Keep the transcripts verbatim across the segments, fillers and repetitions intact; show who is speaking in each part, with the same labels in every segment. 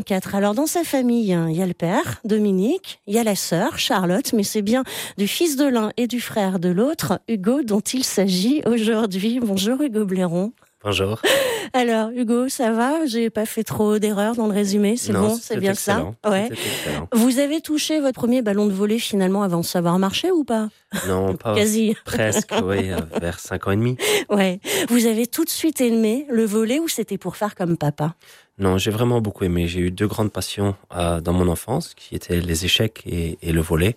Speaker 1: Quatre. Alors dans sa famille, il y a le père, Dominique, il y a la sœur, Charlotte, mais c'est bien du fils de l'un et du frère de l'autre, Hugo, dont il s'agit aujourd'hui. Bonjour Hugo Blairon.
Speaker 2: Bonjour.
Speaker 1: Alors Hugo, ça va? J'ai pas fait trop d'erreurs dans le résumé, c'est
Speaker 2: non,
Speaker 1: bon, c'est bien
Speaker 2: excellent.
Speaker 1: ça. Ouais.
Speaker 2: Excellent.
Speaker 1: Vous avez touché votre premier ballon de volley finalement avant de savoir marcher ou pas?
Speaker 2: Non, pas
Speaker 1: quasi.
Speaker 2: Presque, oui, vers cinq ans et demi.
Speaker 1: Ouais. Vous avez tout de suite aimé le volley ou c'était pour faire comme papa?
Speaker 2: Non, j'ai vraiment beaucoup aimé. J'ai eu deux grandes passions euh, dans mon enfance, qui étaient les échecs et, et le volley.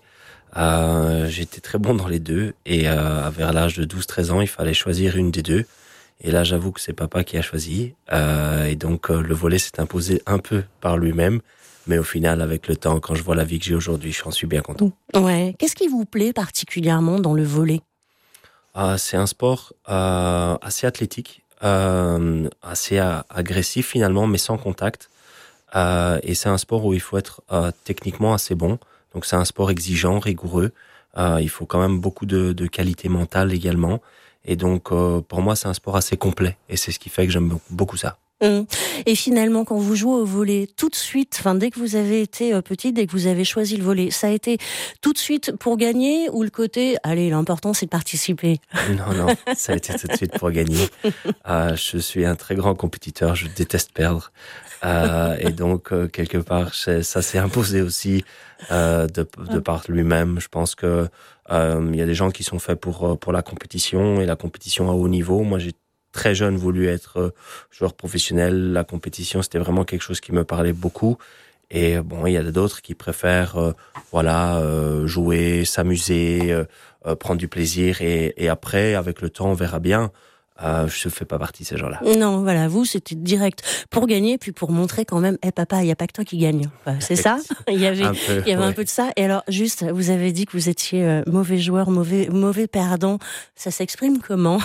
Speaker 2: Euh, j'étais très bon dans les deux et euh, vers l'âge de douze treize ans, il fallait choisir une des deux. Et là, j'avoue que c'est papa qui a choisi. Euh, et donc, euh, le volley s'est imposé un peu par lui-même. Mais au final, avec le temps, quand je vois la vie que j'ai aujourd'hui, j'en suis bien content.
Speaker 1: Ouais. Qu'est-ce qui vous plaît particulièrement dans le volley?
Speaker 2: euh, C'est un sport euh, assez athlétique, euh, assez euh, agressif finalement, mais sans contact. Euh, et c'est un sport où il faut être euh, techniquement assez bon. Donc, c'est un sport exigeant, rigoureux. Euh, il faut quand même beaucoup de, de qualité mentale également. Et donc, euh, pour moi, c'est un sport assez complet. Et c'est ce qui fait que j'aime beaucoup ça.
Speaker 1: Mmh. Et finalement, quand vous jouez au volley, tout de suite, enfin, dès que vous avez été euh, petite, dès que vous avez choisi le volley, ça a été tout de suite pour gagner ou le côté, allez, l'important c'est de participer?
Speaker 2: Non, non, ça a été tout de suite pour gagner. Euh, je suis un très grand compétiteur, je déteste perdre. Euh, et donc, euh, quelque part, ça s'est imposé aussi euh, de, de par lui-même. Je pense que euh, il y a des gens qui sont faits pour, pour la compétition et la compétition à haut niveau. Moi, j'ai très jeune voulu être joueur professionnel. La compétition, c'était vraiment quelque chose qui me parlait beaucoup. Et bon, il y a d'autres qui préfèrent, euh, voilà, euh, jouer, s'amuser, euh, euh, prendre du plaisir. Et, et après, avec le temps, on verra bien. Euh, je ne fais pas partie de ces gens-là.
Speaker 1: Non, voilà, vous, c'était direct pour gagner, puis pour montrer quand même, hé hey, papa, il n'y a pas que toi qui gagne. Enfin, c'est ça? Il y avait, un peu, il y avait ouais. un peu de ça. Et alors, juste, vous avez dit que vous étiez euh, mauvais joueur, mauvais, mauvais perdant. Ça s'exprime comment?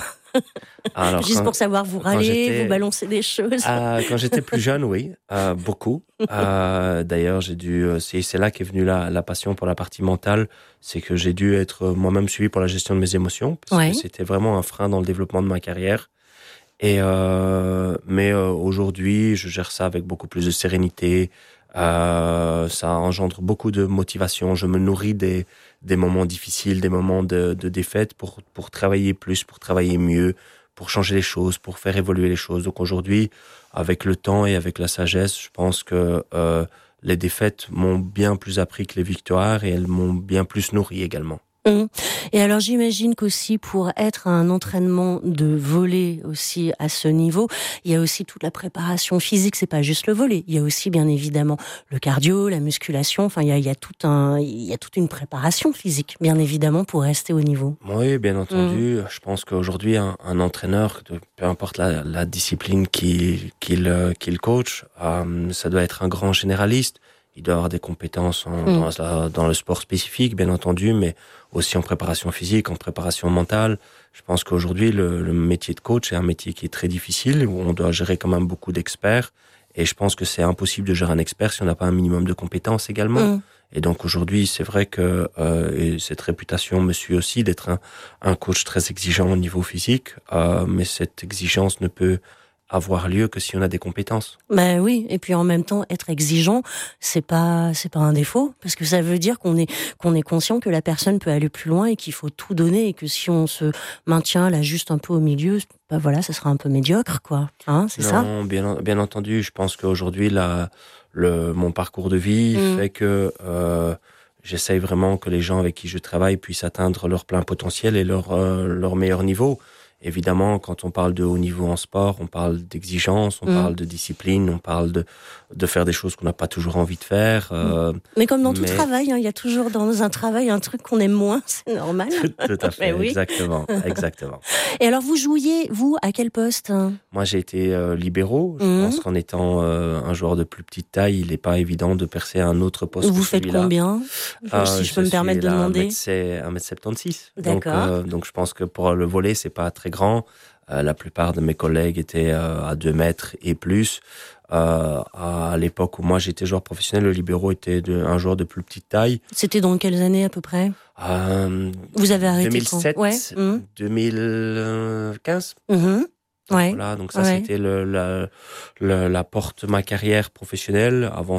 Speaker 1: Alors, juste quand, pour savoir, vous râler, vous balancer des choses.
Speaker 2: Euh, quand j'étais plus jeune, oui, euh, beaucoup. Euh, d'ailleurs, j'ai dû, c'est, c'est là qu'est venue la, la passion pour la partie mentale. C'est que j'ai dû être moi-même suivi pour la gestion de mes émotions, parce ouais. que c'était vraiment un frein dans le développement de ma carrière. Et euh, mais euh, aujourd'hui, je gère ça avec beaucoup plus de sérénité. Euh, ça engendre beaucoup de motivation. Je me nourris des des moments difficiles, des moments de, de défaite pour pour travailler plus, pour travailler mieux, pour changer les choses, pour faire évoluer les choses. Donc aujourd'hui, avec le temps et avec la sagesse, je pense que euh, les défaites m'ont bien plus appris que les victoires et elles m'ont bien plus nourri également.
Speaker 1: Mmh. Et alors j'imagine qu'aussi pour être un entraînement de volley aussi à ce niveau, il y a aussi toute la préparation physique, c'est pas juste le volley, il y a aussi bien évidemment le cardio, la musculation, enfin il y a, il y a tout un, il y a toute une préparation physique bien évidemment pour rester au niveau.
Speaker 2: Oui, bien entendu, mmh. je pense qu'aujourd'hui un, un entraîneur, peu importe la, la discipline qu'il, qu'il, qu'il coach, euh, ça doit être un grand généraliste. Il doit avoir des compétences en, mmh. dans, la, dans le sport spécifique, bien entendu, mais aussi en préparation physique, en préparation mentale. Je pense qu'aujourd'hui, le, le métier de coach est un métier qui est très difficile, où on doit gérer quand même beaucoup d'experts. Et je pense que c'est impossible de gérer un expert si on n'a pas un minimum de compétences également. Mmh. Et donc aujourd'hui, c'est vrai que euh, et cette réputation me suit aussi d'être un, un coach très exigeant au niveau physique, euh, mais cette exigence ne peut avoir lieu que si on a des compétences.
Speaker 1: Ben oui, et puis en même temps, être exigeant, c'est pas, c'est pas un défaut, parce que ça veut dire qu'on est, qu'on est conscient que la personne peut aller plus loin et qu'il faut tout donner, et que si on se maintient là juste un peu au milieu, ben voilà, ça sera un peu médiocre, quoi. Hein, c'est
Speaker 2: non,
Speaker 1: ça?
Speaker 2: Non, bien, bien entendu, je pense qu'aujourd'hui, la, le, mon parcours de vie mmh. fait que euh, j'essaye vraiment que les gens avec qui je travaille puissent atteindre leur plein potentiel et leur, euh, leur meilleur niveau. Évidemment, quand on parle de haut niveau en sport, on parle d'exigence, on mmh. parle de discipline, on parle de, de faire des choses qu'on n'a pas toujours envie de faire. Euh,
Speaker 1: mais comme dans mais... tout travail, hein, il y a toujours dans un travail un truc qu'on aime moins, c'est normal.
Speaker 2: Tout, tout à fait, oui. exactement, exactement.
Speaker 1: Et alors, vous jouiez, vous, à quel poste?
Speaker 2: Moi, j'ai été euh, libéraux. Je mmh. pense qu'en étant euh, un joueur de plus petite taille, il n'est pas évident de percer un autre poste
Speaker 1: vous
Speaker 2: que celui-là.
Speaker 1: Vous faites combien euh, Si je, je peux me permettre de demander.
Speaker 2: C'est un mètre soixante-seize.
Speaker 1: D'accord.
Speaker 2: Donc, euh, donc, je pense que pour le volley, c'est pas très grand. Euh, la plupart de mes collègues étaient euh, à deux mètres et plus. Euh, à l'époque où moi j'étais joueur professionnel, le libéraux était de, un joueur de plus petite taille.
Speaker 1: C'était dans quelles années à peu près?
Speaker 2: euh,
Speaker 1: Vous avez arrêté
Speaker 2: deux mille sept,
Speaker 1: quand? Ouais.
Speaker 2: deux mille quinze.
Speaker 1: Mmh.
Speaker 2: Ouais. Voilà, donc ça, ouais. c'était le, la, le, la porte de ma carrière professionnelle. Avant